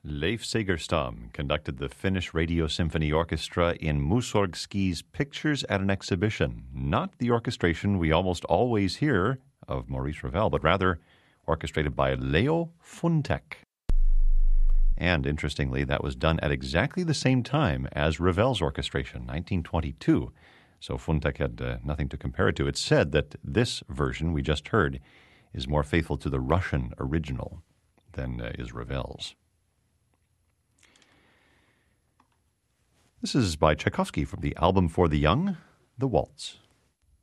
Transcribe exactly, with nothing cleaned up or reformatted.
Leif Segerstam conducted the Finnish Radio Symphony Orchestra in Mussorgsky's Pictures at an Exhibition, not the orchestration we almost always hear of Maurice Ravel, but rather orchestrated by Leo Funtek. And interestingly, that was done at exactly the same time as Ravel's orchestration, nineteen twenty-two. So Funtek had uh, nothing to compare it to. It's said that this version we just heard is more faithful to the Russian original than uh, is Ravel's. This is by Tchaikovsky from the album for the young, The Waltz.